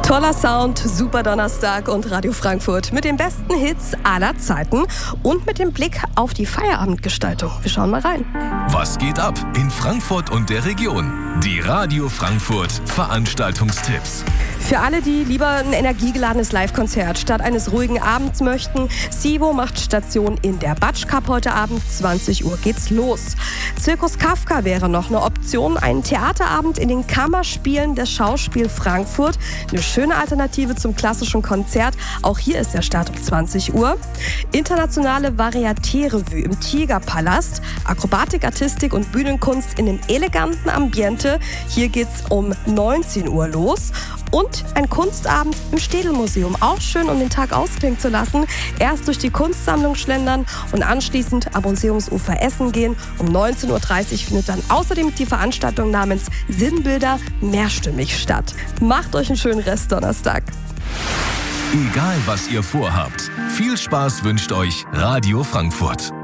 Toller Sound, super Donnerstag und Radio Frankfurt mit den besten Hits aller Zeiten und mit dem Blick auf die Feierabendgestaltung. Wir schauen mal rein. Was geht ab in Frankfurt und der Region? Die Radio Frankfurt Veranstaltungstipps. Für alle, die lieber ein energiegeladenes Live-Konzert statt eines ruhigen Abends möchten, Sivo macht Station in der Batsch Cup heute Abend. 20 Uhr geht's los. Zirkus Kafka wäre noch eine Option. Ein Theaterabend in den Kammerspielen des Schauspiel Frankfurt. Eine schöne Alternative zum klassischen Konzert. Auch hier ist der Start um 20 Uhr. Internationale Varieté-Revue im Tigerpalast. Akrobatik, Artistik und Bühnenkunst in einem eleganten Ambiente. Hier geht's um 19 Uhr los. Und ein Kunstabend im Städelmuseum. Auch schön, um den Tag ausklingen zu lassen. Erst durch die Kunstsammlung schlendern und anschließend am Museumsufer essen gehen. Um 19.30 Uhr findet dann außerdem die Veranstaltung namens Sinnbilder mehrstimmig statt. Macht euch einen schönen Restdonnerstag. Egal was ihr vorhabt, viel Spaß wünscht euch Radio Frankfurt.